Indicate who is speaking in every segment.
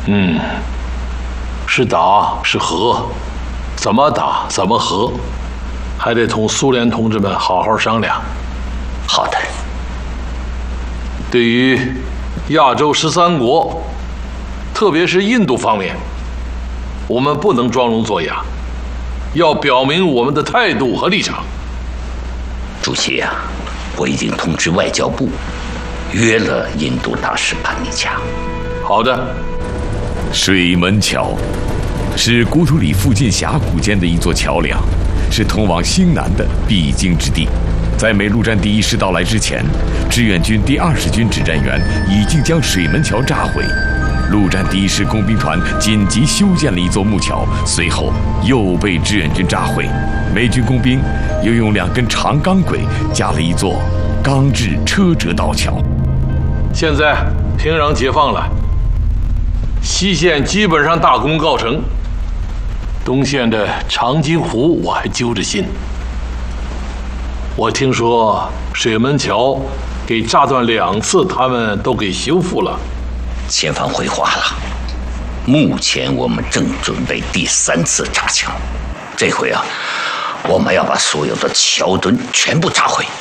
Speaker 1: 是打是和，怎么打怎么和，还得同苏联同志们好好商量。
Speaker 2: 好的。
Speaker 1: 对于亚洲13国，特别是印度方面，我们不能装聋作哑，要表明我们的态度和立场。
Speaker 2: 主席啊，我已经通知外交部，约了印度大使潘尼加。
Speaker 1: 好的。
Speaker 3: 水门桥是古土里附近峡谷间的一座桥梁，是通往兴南的必经之地。在美陆战第1师到来之前，志愿军第20军指战员已经将水门桥炸毁。陆战第1师工兵团紧急修建了一座木桥，随后又被志愿军炸毁。美军工兵又用2根长钢轨架了一座钢制车辙道桥。
Speaker 1: 现在平壤解放了，西线基本上大功告成，东线的长津湖我还揪着心。我听说水门桥给炸断2次，他们都给修复了。
Speaker 2: 前方回话了，目前我们正准备第3次炸桥，这回啊，我们要把所有的桥墩全部炸毁。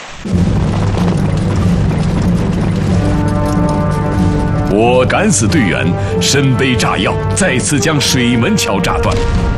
Speaker 3: 我敢死队员身背炸药，再次将水门桥炸断。